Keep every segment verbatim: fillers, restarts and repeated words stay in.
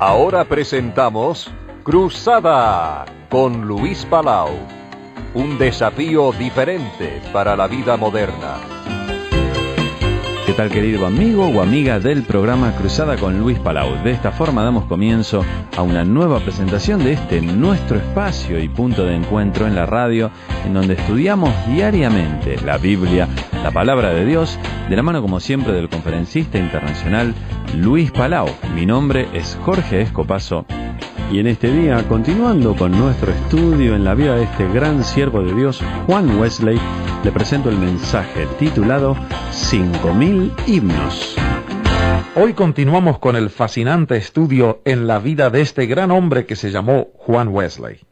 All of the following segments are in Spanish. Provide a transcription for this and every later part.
Ahora presentamos Cruzada con Luis Palau. Un desafío diferente para la vida moderna. ¿Qué tal, querido amigo o amiga del programa Cruzada con Luis Palau? De esta forma damos comienzo a una nueva presentación de este nuestro espacio y punto de encuentro en la radio, en donde estudiamos diariamente la Biblia, la palabra de Dios, de la mano como siempre del conferencista internacional Luis Palau. Mi nombre es Jorge Escopazo. Y en este día, continuando con nuestro estudio en la vida de este gran siervo de Dios, Juan Wesley, le presento el mensaje titulado cinco mil himnos. Hoy continuamos con el fascinante estudio en la vida de este gran hombre que se llamó Juan Wesley.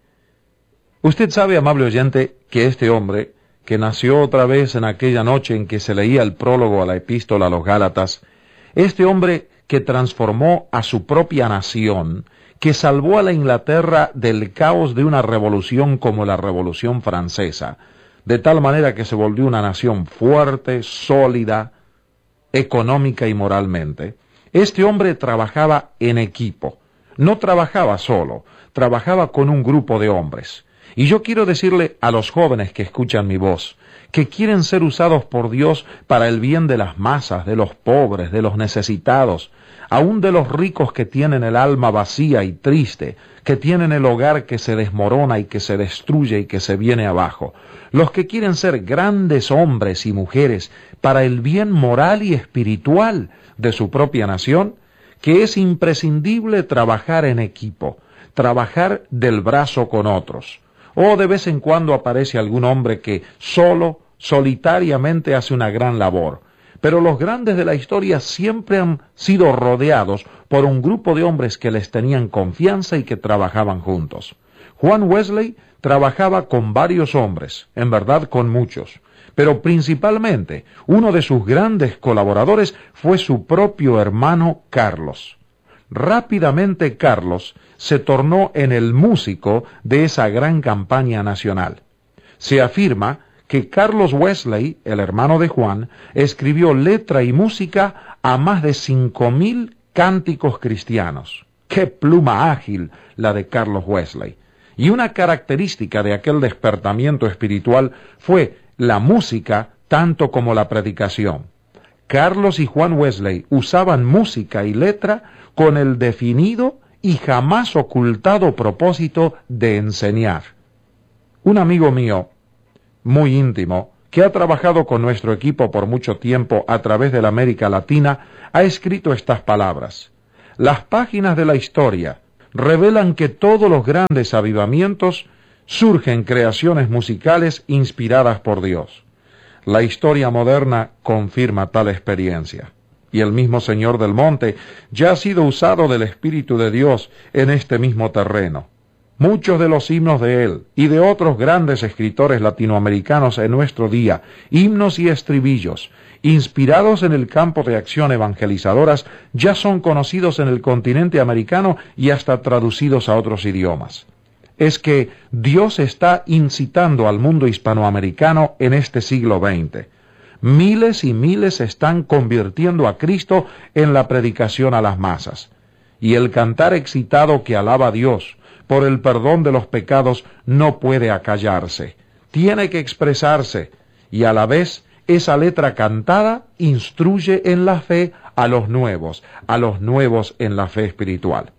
Usted sabe, amable oyente, que este hombre, que nació otra vez en aquella noche en que se leía el prólogo a la epístola a los Gálatas, este hombre que transformó a su propia nación, que salvó a la Inglaterra del caos de una revolución como la Revolución Francesa, de tal manera que se volvió una nación fuerte, sólida, económica y moralmente. Este hombre trabajaba en equipo, no trabajaba solo, trabajaba con un grupo de hombres. Y yo quiero decirle a los jóvenes que escuchan mi voz, que quieren ser usados por Dios para el bien de las masas, de los pobres, de los necesitados, aún de los ricos que tienen el alma vacía y triste, que tienen el hogar que se desmorona y que se destruye y que se viene abajo. Los que quieren ser grandes hombres y mujeres para el bien moral y espiritual de su propia nación, que es imprescindible trabajar en equipo, trabajar del brazo con otros. O de vez en cuando aparece algún hombre que solo, solitariamente hace una gran labor. Pero los grandes de la historia siempre han sido rodeados por un grupo de hombres que les tenían confianza y que trabajaban juntos. Juan Wesley trabajaba con varios hombres, en verdad con muchos, pero principalmente uno de sus grandes colaboradores fue su propio hermano Carlos. Rápidamente Carlos se tornó en el músico de esa gran campaña nacional. Se afirma que Carlos Wesley, el hermano de Juan, escribió letra y música a más de cinco mil cánticos cristianos. ¡Qué pluma ágil la de Carlos Wesley! Y una característica de aquel despertamiento espiritual fue la música tanto como la predicación. Carlos y Juan Wesley usaban música y letra con el definido y jamás ocultado propósito de enseñar. Un amigo mío, muy íntimo, que ha trabajado con nuestro equipo por mucho tiempo a través de la América Latina, ha escrito estas palabras: las páginas de la historia revelan que todos los grandes avivamientos surgen creaciones musicales inspiradas por Dios. La historia moderna confirma tal experiencia. Y el mismo Señor del Monte ya ha sido usado del Espíritu de Dios en este mismo terreno. Muchos de los himnos de él y de otros grandes escritores latinoamericanos en nuestro día, himnos y estribillos, inspirados en el campo de acción evangelizadoras, ya son conocidos en el continente americano y hasta traducidos a otros idiomas. Es que Dios está incitando al mundo hispanoamericano en este siglo veinte. Miles y miles se están convirtiendo a Cristo en la predicación a las masas. Y el cantar excitado que alaba a Dios por el perdón de los pecados no puede acallarse. Tiene que expresarse, y a la vez esa letra cantada instruye en la fe a los nuevos, a los nuevos en la fe espiritual.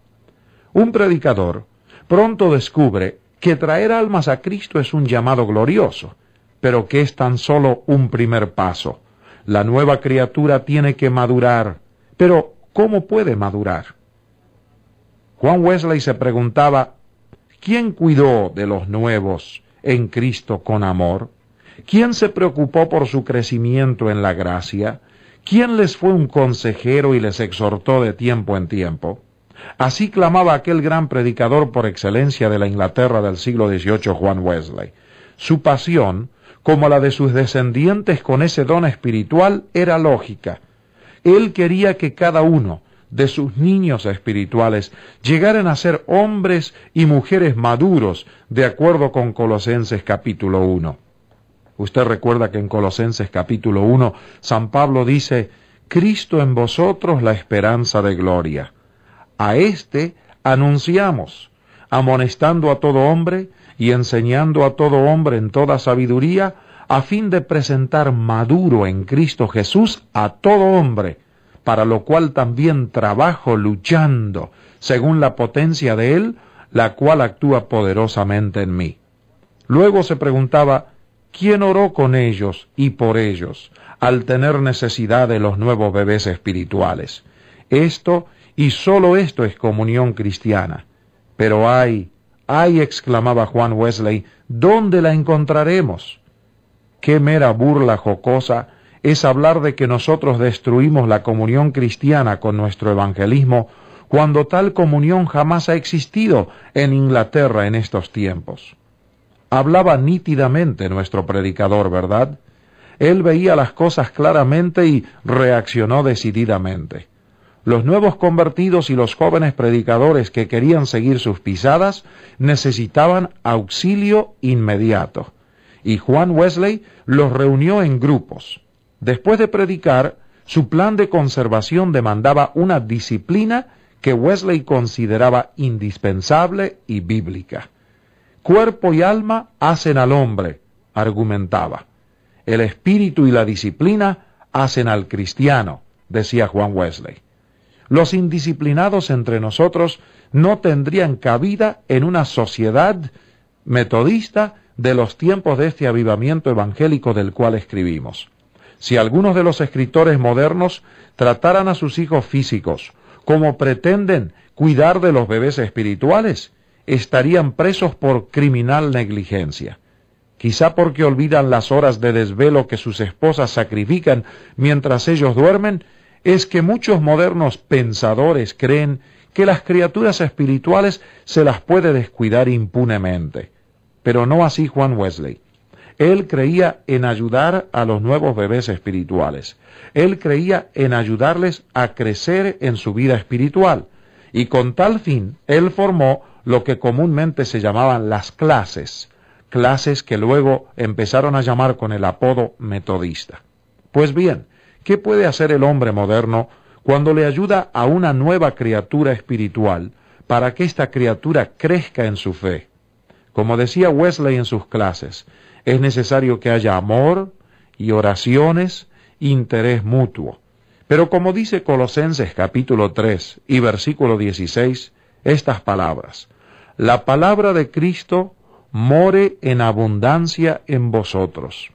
Un predicador pronto descubre que traer almas a Cristo es un llamado glorioso, pero que es tan solo un primer paso. La nueva criatura tiene que madurar. Pero, ¿cómo puede madurar? Juan Wesley se preguntaba, ¿quién cuidó de los nuevos en Cristo con amor? ¿Quién se preocupó por su crecimiento en la gracia? ¿Quién les fue un consejero y les exhortó de tiempo en tiempo? Así clamaba aquel gran predicador por excelencia de la Inglaterra del siglo dieciocho, Juan Wesley. Su pasión, como la de sus descendientes con ese don espiritual, era lógica. Él quería que cada uno de sus niños espirituales llegaran a ser hombres y mujeres maduros, de acuerdo con Colosenses capítulo uno. Usted recuerda que en Colosenses capítulo uno, San Pablo dice: Cristo en vosotros la esperanza de gloria. a éste anunciamos, amonestando a todo hombre y enseñando a todo hombre en toda sabiduría, a fin de presentar maduro en Cristo Jesús a todo hombre, para lo cual también trabajo luchando, según la potencia de Él, la cual actúa poderosamente en mí. Luego se preguntaba, ¿quién oró con ellos y por ellos, al tener necesidad de los nuevos bebés espirituales? Esto, y sólo esto, es comunión cristiana. Pero ay, ay, exclamaba Juan Wesley, ¿dónde la encontraremos? Qué mera burla jocosa es hablar de que nosotros destruimos la comunión cristiana con nuestro evangelismo, cuando tal comunión jamás ha existido en Inglaterra en estos tiempos. Hablaba nítidamente nuestro predicador, ¿verdad? Él veía las cosas claramente y reaccionó decididamente. Los nuevos convertidos y los jóvenes predicadores que querían seguir sus pisadas necesitaban auxilio inmediato. Y Juan Wesley los reunió en grupos. Después de predicar, su plan de conservación demandaba una disciplina que Wesley consideraba indispensable y bíblica. Cuerpo y alma hacen al hombre, argumentaba. El espíritu y la disciplina hacen al cristiano, decía Juan Wesley. Los indisciplinados entre nosotros no tendrían cabida en una sociedad metodista de los tiempos de este avivamiento evangélico del cual escribimos. Si algunos de los escritores modernos trataran a sus hijos físicos como pretenden cuidar de los bebés espirituales, estarían presos por criminal negligencia. Quizá porque olvidan las horas de desvelo que sus esposas sacrifican mientras ellos duermen, es que muchos modernos pensadores creen que las criaturas espirituales se las puede descuidar impunemente. Pero no así Juan Wesley. Él creía en ayudar a los nuevos bebés espirituales. Él creía en ayudarles a crecer en su vida espiritual. Y con tal fin, él formó lo que comúnmente se llamaban las clases, clases que luego empezaron a llamar con el apodo metodista. Pues bien, ¿qué puede hacer el hombre moderno cuando le ayuda a una nueva criatura espiritual para que esta criatura crezca en su fe? Como decía Wesley en sus clases, es necesario que haya amor y oraciones, interés mutuo. Pero como dice Colosenses capítulo tres y versículo dieciséis, estas palabras: la palabra de Cristo more en abundancia en vosotros,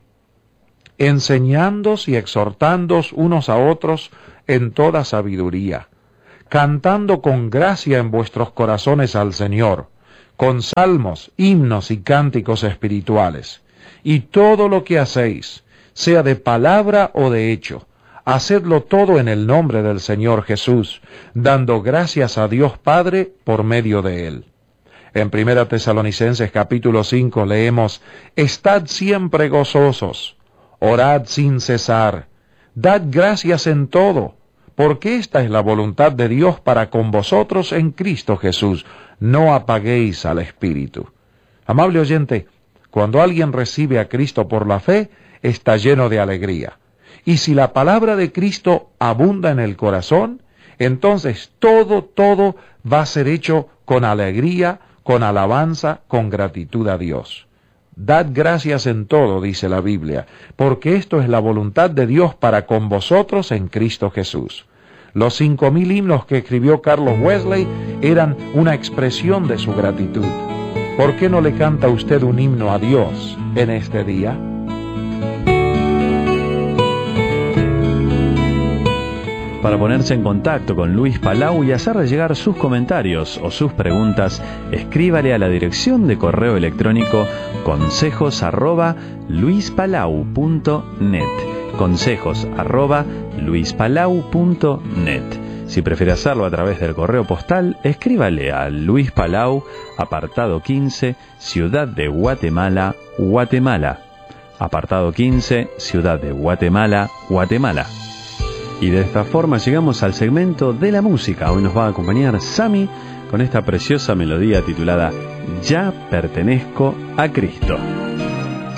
enseñándoos y exhortándoos unos a otros en toda sabiduría, cantando con gracia en vuestros corazones al Señor, con salmos, himnos y cánticos espirituales. Y todo lo que hacéis, sea de palabra o de hecho, hacedlo todo en el nombre del Señor Jesús, dando gracias a Dios Padre por medio de Él. En Primera Tesalonicenses capítulo cinco leemos: estad siempre gozosos, orad sin cesar, dad gracias en todo, porque esta es la voluntad de Dios para con vosotros en Cristo Jesús. No apaguéis al Espíritu. Amable oyente, cuando alguien recibe a Cristo por la fe, está lleno de alegría. Y si la palabra de Cristo abunda en el corazón, entonces todo, todo va a ser hecho con alegría, con alabanza, con gratitud a Dios. Dad gracias en todo, dice la Biblia, porque esto es la voluntad de Dios para con vosotros en Cristo Jesús. Los cinco mil himnos que escribió Carlos Wesley eran una expresión de su gratitud. ¿Por qué no le canta usted un himno a Dios en este día? Para ponerse en contacto con Luis Palau y hacerle llegar sus comentarios o sus preguntas, escríbale a la dirección de correo electrónico consejos arroba luispalau punto net. Consejos arroba luispalau punto net. Si prefiere hacerlo a través del correo postal, escríbale a Luis Palau, apartado quince, Ciudad de Guatemala, Guatemala. Apartado quince, Ciudad de Guatemala, Guatemala. Y de esta forma llegamos al segmento de la música. Hoy nos va a acompañar Sammy con esta preciosa melodía titulada Ya pertenezco a Cristo.